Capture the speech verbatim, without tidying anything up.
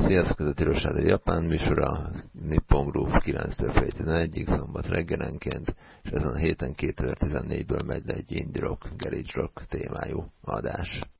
Sziasztok, ez a Tilos Rádió Japán műsora, Nippon Groove kilenctől fél tizenegyig, szombat reggelenként, és ezen a héten kétezer-tizennégyből megy le egy indie rock, garage rock témájú adás.